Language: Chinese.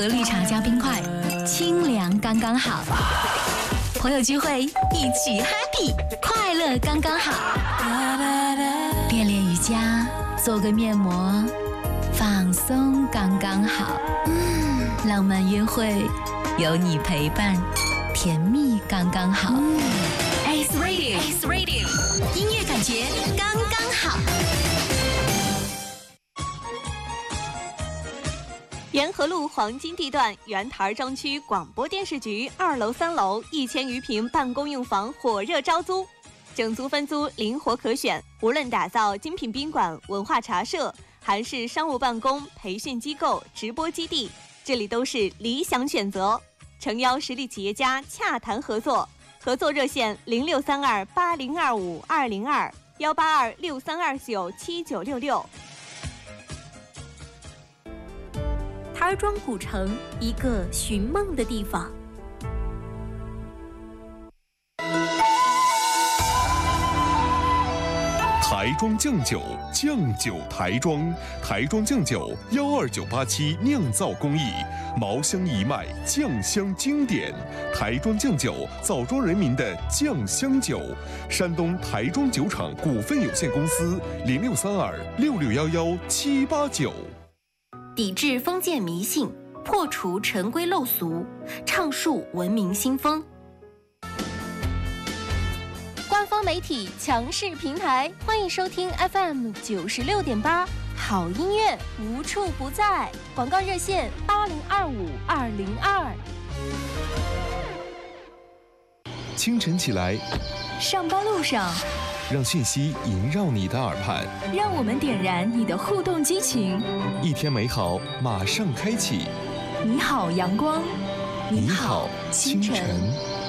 和绿茶加冰块，清凉刚刚好。朋友聚会，一起 happy， 快乐刚刚好。练练瑜伽，做个面膜，放松刚刚好。浪漫约会，有你陪伴，甜蜜刚刚好。Ace Radio，Ace Radio， 音乐感觉刚刚好。 沿河路黄金地段原台庄区广播电视局2楼、3楼1000余平办公用房火热招租，整租分租灵活可选，无论打造精品宾馆、文化茶社，还是商务办公、培训机构、直播基地，这里都是理想选择。诚邀实力企业家洽谈合作，合作热线06328025-202，18263297966。 台庄古城，一个寻梦的地方。 台庄酱酒，酱酒台庄，台庄酱酒12987酿造工艺，茅香一脉，酱香经典。台庄酱酒，枣庄人民的酱香酒。山东台庄酒厂股份有限公司06326611-789。 抵制封建迷信，破除陈规陋俗，倡述文明新风。官方媒体强势平台，欢迎收听 FM96.8，好音乐无处不在。广告热线8025-202。 清晨起来， 上班路上， 让讯息萦绕你的耳畔， 让我们点燃你的互动激情。 一天美好马上开启。 你好，阳光。 你好，清晨。